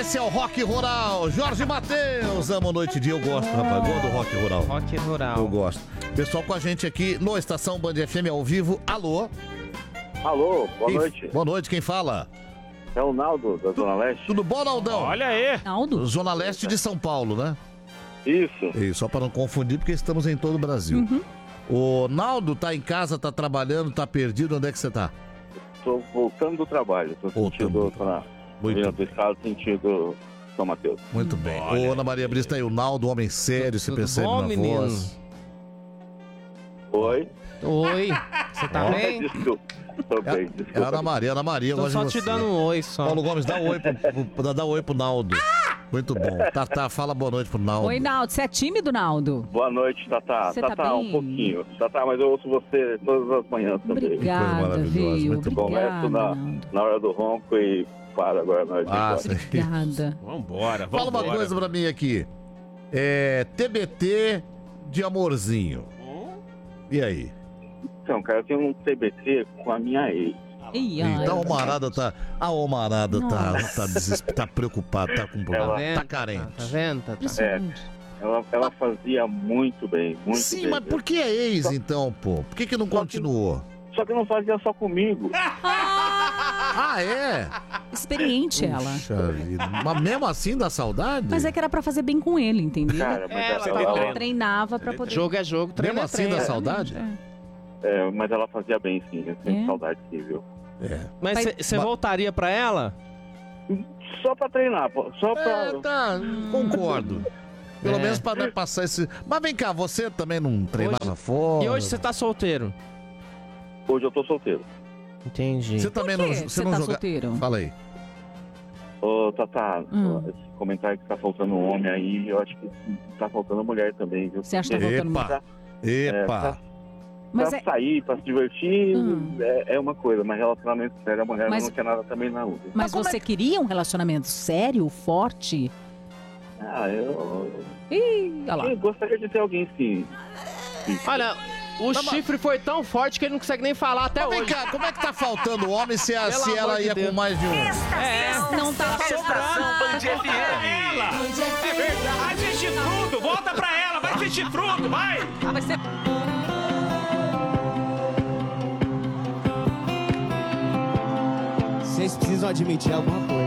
Esse é o Rock Rural. Jorge Mateus, amo noite e dia. Eu gosto, rapaz. Gosto do Rock Rural. Rock Rural. Eu gosto. Pessoal com a gente aqui no Estação Band FM ao vivo. Alô? Alô, boa noite. Boa noite, quem fala? É o Naldo, da Zona Leste. Tudo bom, Naldão? Olha aí. Naldo? Zona Leste de São Paulo, né? Isso. E só para não confundir, porque estamos em todo o Brasil. O Naldo tá em casa, tá trabalhando, tá perdido. Onde é que você tá? Tô voltando do trabalho. Tô sentindo, tô na vindo do estado, sentido São Mateus. Muito bem. Olha Ô, Ana Maria Brito, tá aí o Naldo, homem sério, se Tudo percebe bom, na menino? voz. Oi? Oi. Você tá bem? Desculpa. Tô bem, É a desculpa. Ana Maria, eu Tô gosto só de te você. dando um oi só. Paulo Gomes, dá um oi pro Naldo. Muito bom. Tatá, fala boa noite pro Naldo. Oi, Naldo. Você é tímido, Naldo? Boa noite, Tatá. Você tá Tatá, bem? um pouquinho. Tatá, mas eu ouço você todas as manhãs também. Obrigada, maravilhosa, viu? muito Obrigada, Começo Naldo. na hora do ronco e para agora na hora de ir embora. sim. Obrigada. Vambora, Fala uma coisa pra mim aqui. TBT de amorzinho. E aí? Então, cara, eu tenho um TBT com a minha ex. Ih, ai. Então a Omarada tá preocupada, tá com problema, Ela- tá carente. Tá vendo? Tá. Impressionante. Ela fazia muito bem, muito Sim, bem. mas por que é ex então, pô? Por que não continuou? Só que não fazia só comigo. Ah, é? Experiente ela. Puxa vida. Mas mesmo assim dá saudade? Mas é que era pra fazer bem com ele, entendeu? Cara, mas Ela Ela treinava pra poder... Jogo é jogo, treino Mesmo é assim treino. dá saudade? mas ela fazia bem, sim. Eu tenho É? saudade, sim, viu? É. Mas você voltaria pra ela? Só pra treinar, pô. Só pra... Tá, concordo. Pelo É. menos pra não passar esse... Mas vem cá, você também não treinava fora? E hoje você tá solteiro? Hoje eu tô solteiro. Entendi. Você também Por não, quê? você não tá joga... solteiro? Fala aí. Ô, Tatá, Hum. esse comentário que tá faltando um homem aí, eu acho que tá faltando mulher também, viu? Você acha que tá Porque faltando Epa. mulher? Epa. Mas pra é... sair, pra se divertir, Hum. é uma coisa, mas relacionamento sério, a mulher Mas- não quer nada também na outra. Mas você queria um relacionamento sério, forte? Eu Ih, olha lá. eu gostaria de ter alguém, sim. Olha, o chifre foi tão forte que ele não consegue nem falar até Mas vem hoje. cá, como é que tá faltando homem se ela amor de ia Deus. com mais de um? Não tá Estação Band FM. É verdade. Vai ser chifrudo. Volta pra ela. Vai ser chifrudo. Vai. Ah, vai ser... Vocês precisam admitir alguma coisa.